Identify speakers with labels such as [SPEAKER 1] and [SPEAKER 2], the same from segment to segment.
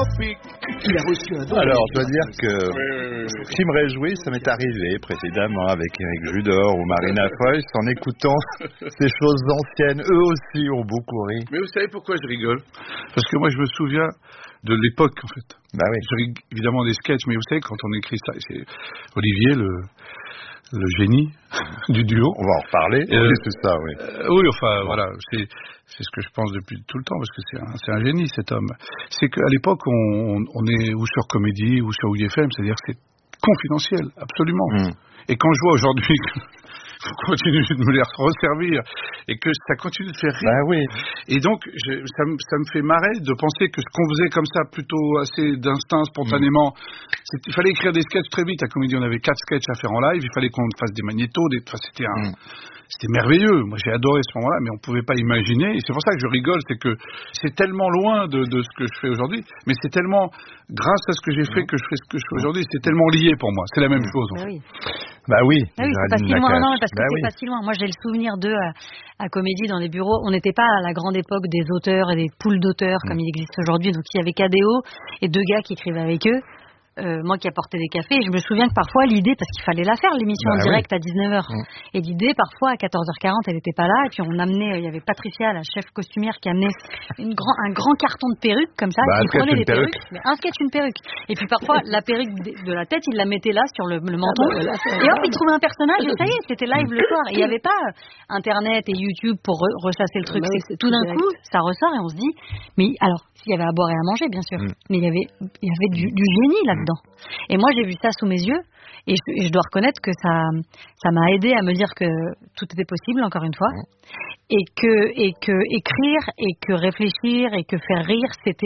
[SPEAKER 1] Il a reçu un don.
[SPEAKER 2] Alors, je dois dire que ce qui me réjouit, ça m'est arrivé précédemment avec Éric Judor ou Marina Foïs, en écoutant ces choses anciennes. Eux aussi ont beaucoup ri.
[SPEAKER 3] Mais vous savez pourquoi je rigole? Parce que moi, je me souviens de l'époque, en fait.
[SPEAKER 2] Bah oui.
[SPEAKER 3] Je ris évidemment des sketchs, mais vous savez, quand on écrit ça, c'est Olivier, le génie du duo.
[SPEAKER 2] On va en reparler. Oui, c'est ça, oui.
[SPEAKER 3] Oui, enfin, voilà, c'est ce que je pense depuis tout le temps, parce que c'est un génie, cet homme. C'est qu'à l'époque, on est ou sur Comédie ou sur UFM, c'est-à-dire que c'est confidentiel, absolument. Et quand je vois aujourd'hui qu'on continue de me les resservir et que ça continue de faire rire.
[SPEAKER 2] Bah oui.
[SPEAKER 3] Et donc, ça me fait marrer de penser que ce qu'on faisait comme ça, plutôt assez d'instinct, spontanément, il fallait écrire des sketchs très vite. À Comédie, on avait 4 sketchs à faire en live. Il fallait qu'on fasse des magnétos. C'était merveilleux. Moi, j'ai adoré ce moment-là, mais on ne pouvait pas imaginer. Et c'est pour ça que je rigole, c'est que c'est tellement loin de ce que je fais aujourd'hui, mais c'est tellement grâce à ce que j'ai fait que je fais ce que je fais aujourd'hui. C'est tellement lié pour moi. C'est la même chose. En fait.
[SPEAKER 2] Bah oui.
[SPEAKER 4] Ah oui, c'est pas si loin. Non, parce que c'est pas si loin. Moi, j'ai le souvenir d'eux à Comédie dans les bureaux. On n'était pas à la grande époque des auteurs et des poules d'auteurs comme il existe aujourd'hui. Donc, il y avait KDO et 2 gars qui écrivaient avec eux. Moi qui apportais des cafés, et je me souviens que parfois l'idée, parce qu'il fallait la faire, l'émission en direct à 19h, et l'idée parfois à 14h40 elle n'était pas là, et puis on amenait, il y avait Patricia, la chef costumière, qui amenait un grand carton de perruques comme ça, qui prenait les perruques, un sketch, une perruque, et puis parfois la perruque de la tête, il la mettait là sur le menton, et hop il trouvait un personnage, et ça y est, c'était live le soir, et il n'y avait pas internet et YouTube pour ressasser le truc, tout d'un coup ça ressort et on se dit, mais alors il y avait à boire et à manger, bien sûr. Mais il y avait du génie là-dedans. Et moi, j'ai vu ça sous mes yeux. Et je dois reconnaître que ça m'a aidé à me dire que tout était possible, encore une fois. Et que écrire, et que réfléchir, et que faire rire,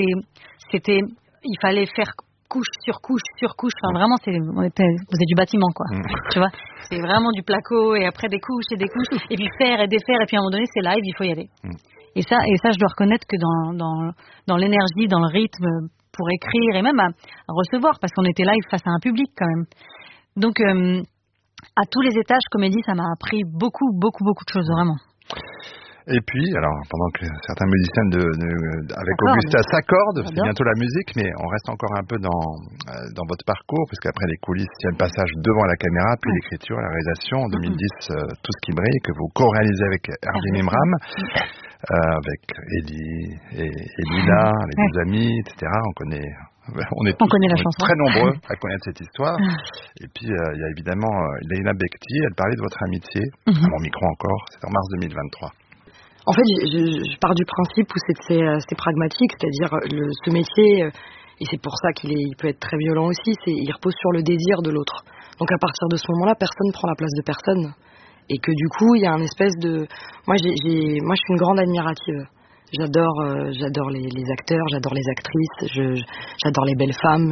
[SPEAKER 4] il fallait faire couche sur couche sur couche. Enfin, vraiment, vous êtes du bâtiment, quoi. Tu vois, c'est vraiment du placo, et après des couches et des couches. Et puis faire et défaire. Et puis à un moment donné, c'est live, il faut y aller. Et ça, je dois reconnaître que dans l'énergie, dans le rythme, pour écrire et même à recevoir, parce qu'on était live face à un public quand même. Donc, à tous les étages, Comédie, ça m'a appris beaucoup, beaucoup, beaucoup de choses, vraiment.
[SPEAKER 2] Et puis, alors, pendant que certains musiciens avec Augusta s'accordent, c'est bientôt la musique, mais on reste encore un peu dans votre parcours, parce qu'après les coulisses, il y a le passage devant la caméra, puis l'écriture, la réalisation. En 2010, Tout ce qui brille, que vous co-réalisez avec Hervé Mimram, avec Eddie et Lila, les deux amis, etc. On est
[SPEAKER 4] la chanson.
[SPEAKER 2] Très nombreux à connaître cette histoire. Et puis, il y a évidemment Leïla Bekti, elle parlait de votre amitié, à mon micro encore, c'est en mars 2023.
[SPEAKER 5] En fait, je pars du principe où c'est pragmatique, c'est-à-dire ce métier, et c'est pour ça qu'il peut être très violent aussi, il repose sur le désir de l'autre. Donc à partir de ce moment-là, personne ne prend la place de personne. Et que du coup, il y a un espèce de... Moi, je suis une grande admirative. J'adore les acteurs, j'adore les actrices, j'adore les belles femmes,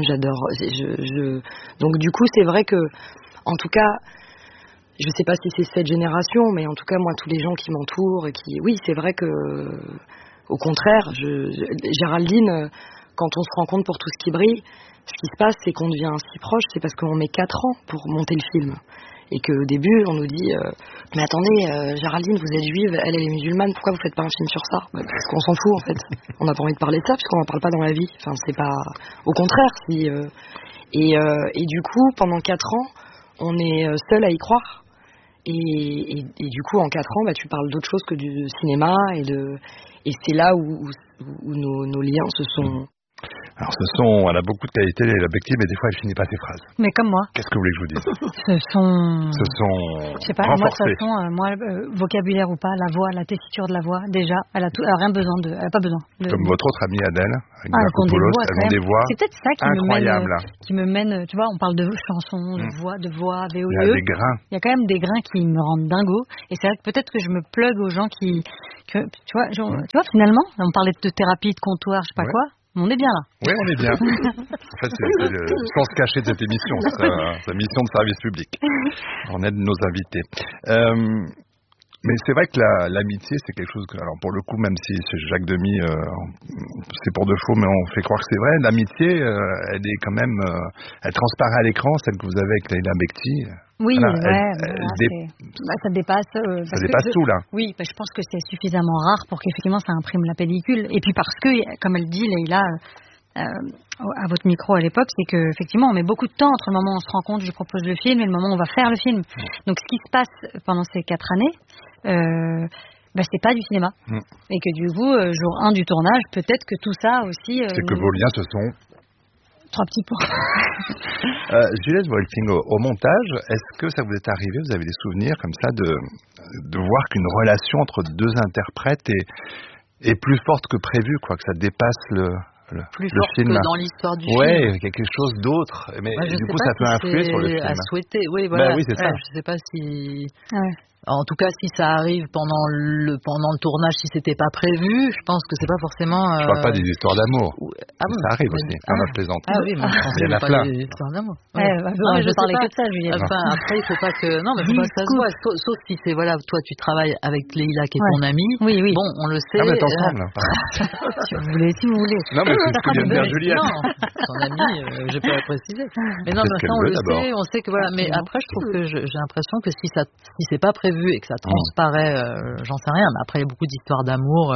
[SPEAKER 5] Donc du coup, c'est vrai que, en tout cas... Je sais pas si c'est cette génération, mais en tout cas, moi, tous les gens qui m'entourent, oui, c'est vrai que, au contraire, Géraldine, quand on se rencontre pour Tout ce qui brille, ce qui se passe, c'est qu'on devient si proche, c'est parce qu'on met 4 ans pour monter le film. Et qu'au début, on nous dit, mais attendez, Géraldine, vous êtes juive, elle est musulmane, pourquoi vous faites pas un film sur ça? Parce qu'on s'en fout, en fait. On n'a pas envie de parler de ça, puisqu'on n'en parle pas dans la vie. Enfin, c'est pas, au contraire, et du coup, pendant 4 ans, on est seul à y croire. Et du coup, en 4 ans, tu parles d'autre chose que du cinéma, et c'est là où nos liens se sont...
[SPEAKER 2] Alors elle a beaucoup de qualités, la Bekti, mais des fois elle finit pas ses phrases.
[SPEAKER 4] Mais comme moi.
[SPEAKER 2] Qu'est-ce que vous voulez que je vous dise?
[SPEAKER 4] Ce sont
[SPEAKER 2] je
[SPEAKER 4] sais pas,
[SPEAKER 2] renforcés.
[SPEAKER 4] moi, vocabulaire ou pas, la voix, la tessiture de la voix, déjà, elle a rien besoin elle a pas besoin.
[SPEAKER 2] Comme votre autre amie Adèle, avec Marcopoulos, elles ont des voix.
[SPEAKER 4] C'est peut-être ça qui me mène, tu vois, on parle de chansons, de voix, VOE.
[SPEAKER 2] Il y a des grains.
[SPEAKER 4] Il y a quand même des grains qui me rendent dingo, et c'est vrai que peut-être que je me plug aux gens tu vois, finalement, on parlait de thérapie, de comptoir, je sais pas quoi. On est bien là.
[SPEAKER 2] Oui, on est bien. En fait, c'est le sens caché de cette émission. C'est la mission de service public. On aide nos invités. Mais c'est vrai que l'amitié, c'est quelque chose que, alors pour le coup, même si c'est Jacques Demy, c'est pour de faux, mais on fait croire que c'est vrai, l'amitié, elle est quand même, elle transparaît à l'écran, celle que vous avez avec Leïla Bekti.
[SPEAKER 4] Oui,
[SPEAKER 2] voilà,
[SPEAKER 4] ça dépasse.
[SPEAKER 2] Ça dépasse tout, là.
[SPEAKER 4] Oui, je pense que c'est suffisamment rare pour qu'effectivement ça imprime la pellicule. Et puis parce que, comme elle dit, Leïla, à votre micro à l'époque, c'est que effectivement on met beaucoup de temps entre le moment où on se rencontre, je propose le film, et le moment où on va faire le film. Donc ce qui se passe pendant ces 4 années, c'est pas du cinéma. Et que du coup, jour 1 du tournage, peut-être que tout ça aussi...
[SPEAKER 2] c'est que vos liens se sont...
[SPEAKER 4] 3 petits points.
[SPEAKER 2] Juliette Wolfing, au montage, est-ce que ça vous est arrivé, vous avez des souvenirs comme ça de voir qu'une relation entre 2 interprètes est plus forte que prévu, quoi, que ça dépasse le film.
[SPEAKER 6] Que dans l'histoire du film.
[SPEAKER 2] Ouais, quelque chose d'autre. Mais du coup, ça peut influer sur le film.
[SPEAKER 6] À souhaiter, oui, voilà.
[SPEAKER 2] Oui, c'est ça.
[SPEAKER 6] Je sais pas si...
[SPEAKER 4] Ouais.
[SPEAKER 6] En tout cas, si ça arrive pendant le tournage, si c'était pas prévu, je pense que c'est pas forcément...
[SPEAKER 2] Je parle pas des histoires d'amour. Ça arrive aussi, on a plaisante.
[SPEAKER 6] Ah oui, mais
[SPEAKER 2] il y en a plein.
[SPEAKER 6] Des histoires d'amour.
[SPEAKER 4] Je parlais que de ça, Juliette.
[SPEAKER 6] Enfin, après, il faut pas que... Non, mais faut pas que ça se voit. Sauf si c'est, voilà, toi, tu travailles avec Leïla, qui est ton amie.
[SPEAKER 4] Oui.
[SPEAKER 6] Bon, on le sait.
[SPEAKER 2] Ah, mais ensemble.
[SPEAKER 4] Si vous voulez.
[SPEAKER 2] Non, mais c'est ce que vient de dire Juliette.
[SPEAKER 6] Non, son amie, je peux la préciser. Mais non, mais ça, on le sait, on sait que voilà. Mais après, je trouve que j'ai l'impression que si c'est pas prévu et que ça transparaît, j'en sais rien, mais après il y a beaucoup d'histoires d'amour.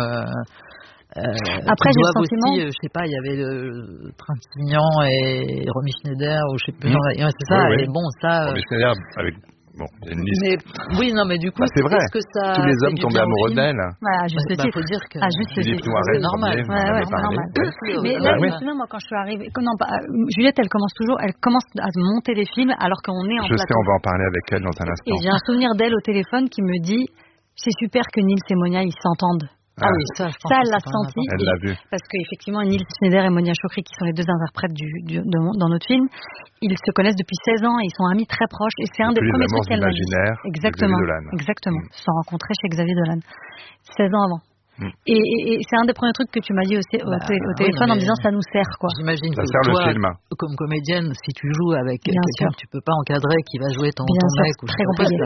[SPEAKER 4] Après, j'ai le sentiment.
[SPEAKER 6] Aussi, je sais pas, il y avait Trintignant et Romy Schneider, ou je sais plus, c'est ça.
[SPEAKER 2] Oui.
[SPEAKER 6] Et bon, ça.
[SPEAKER 2] Romy Schneider avec. Bon, il y a une liste.
[SPEAKER 6] Mais, oui, non, mais du coup,
[SPEAKER 2] c'est vrai.
[SPEAKER 6] Que ça
[SPEAKER 2] tous les hommes tombaient amoureux d'elle.
[SPEAKER 4] Voilà, juste le titre.
[SPEAKER 6] Faut dire que
[SPEAKER 2] c'est
[SPEAKER 6] normal.
[SPEAKER 4] C'est normal. Mais là, justement, moi, quand je suis arrivée, Juliette, elle commence à monter des films alors qu'on est en plateau.
[SPEAKER 2] Je sais, on va en parler avec elle dans un instant.
[SPEAKER 4] Et j'ai un souvenir d'elle au téléphone qui me dit, c'est super que Nils et Monia, ils s'entendent.
[SPEAKER 6] Ah oui, ça,
[SPEAKER 4] elle l'a senti.
[SPEAKER 2] Elle l'a vu.
[SPEAKER 4] Parce qu'effectivement, Nils Schneider et Monia Chokri, qui sont les 2 interprètes dans notre film, ils se connaissent depuis 16 ans et ils sont amis très proches. Et c'est un des premiers trucs qu'elle m'a dit. Exactement. Exactement. Ils se sont rencontrés chez Xavier Dolan. 16 ans avant. Et c'est un des premiers trucs que tu m'as dit au téléphone en me disant ça nous sert, quoi.
[SPEAKER 6] J'imagine
[SPEAKER 2] ça
[SPEAKER 6] que
[SPEAKER 2] sert
[SPEAKER 6] toi,
[SPEAKER 2] le film.
[SPEAKER 6] Comme comédienne, si tu joues avec quelqu'un que tu peux pas encadrer, qui va jouer ton mec ou
[SPEAKER 4] très compliqué.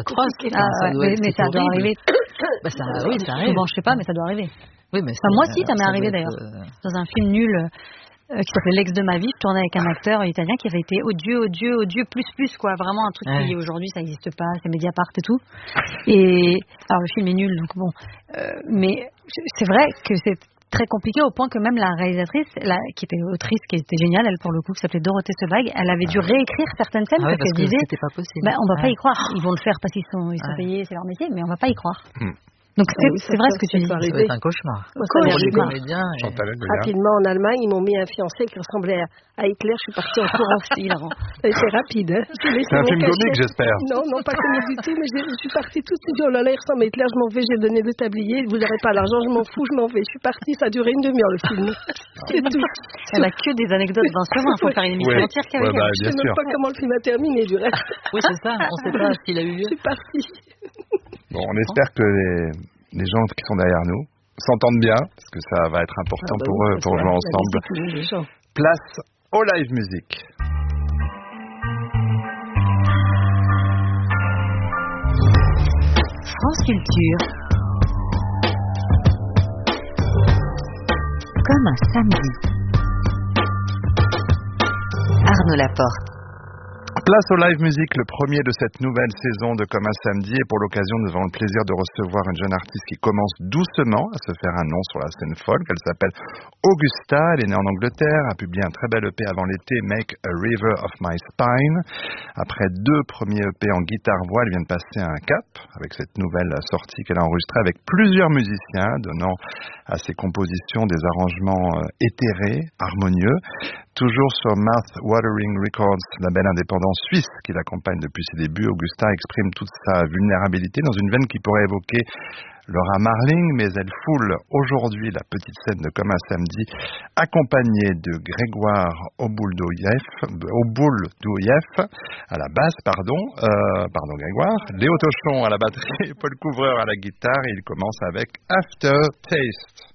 [SPEAKER 4] Mais ça doit arriver.
[SPEAKER 6] Oui, ça arrive.
[SPEAKER 4] Souvent, je sais pas, mais ça doit arriver.
[SPEAKER 6] Oui, mais
[SPEAKER 4] moi aussi, ça m'est arrivé d'ailleurs. Dans un film nul qui s'appelait L'ex de ma vie, je tournais avec un acteur italien qui avait été odieux, plus, quoi. Vraiment un truc qui aujourd'hui ça n'existe pas, c'est Mediapart et tout. Et alors le film est nul, donc bon. Mais c'est vrai que c'est très compliqué au point que même la réalisatrice, qui était autrice, qui était géniale, elle pour le coup, qui s'appelait Dorothée Sebag, elle avait dû réécrire certaines scènes parce qu'elle disait
[SPEAKER 6] c'était pas possible.
[SPEAKER 4] On va pas y croire. Ils vont le faire parce qu'ils sont payés, c'est leur métier, mais on va pas y croire. Donc c'est vrai ce que tu dis.
[SPEAKER 6] Ça va être un cauchemar.
[SPEAKER 2] Chantal
[SPEAKER 1] rapidement en Allemagne, ils m'ont mis un fiancé qui ressemblait à Hitler. Je suis partie en courant, c'était hilarant. Ça a été rapide.
[SPEAKER 2] C'est un film comique, j'espère.
[SPEAKER 1] Non, pas comique du tout, mais je suis partie toute suite. Oh là là, il ressemble à Hitler, je m'en vais, j'ai donné 2 tabliers. Vous n'aurez pas l'argent, je m'en fous, je m'en vais. Je suis partie, ça a duré une demi-heure le film. C'est tout.
[SPEAKER 4] Elle a que des anecdotes d'un sur un. Il faut faire une émission entière qu'avec elle.
[SPEAKER 1] Je ne sais même pas comment le film a terminé du reste.
[SPEAKER 6] Oui, c'est ça. On ne sait pas s'il a eu lieu.
[SPEAKER 1] Je suis partie.
[SPEAKER 2] Bon, on espère que les gens qui sont derrière nous s'entendent bien, parce que ça va être important pour eux, pour jouer ensemble. Place au live music.
[SPEAKER 7] France Culture. Comme un samedi. Arnaud Laporte.
[SPEAKER 2] Place au live music, le premier de cette nouvelle saison de Comme un samedi, et pour l'occasion nous avons le plaisir de recevoir une jeune artiste qui commence doucement à se faire un nom sur la scène folk. Elle s'appelle Augusta, elle est née en Angleterre, a publié un très bel EP avant l'été, Make a River of My Spine. Après 2 premiers EP en guitare-voix, elle vient de passer un cap avec cette nouvelle sortie qu'elle a enregistrée avec plusieurs musiciens, donnant à ses compositions des arrangements éthérés, harmonieux. Toujours sur Mouth Watering Records, label indépendant suisse qui l'accompagne depuis ses débuts, Augusta exprime toute sa vulnérabilité dans une veine qui pourrait évoquer Laura Marling, mais elle foule aujourd'hui la petite scène de Comme un samedi, accompagnée de Grégoire Obuldouyev à la basse, pardon Grégoire, Léo Tochon à la batterie, Paul Couvreur à la guitare, et il commence avec Aftertaste.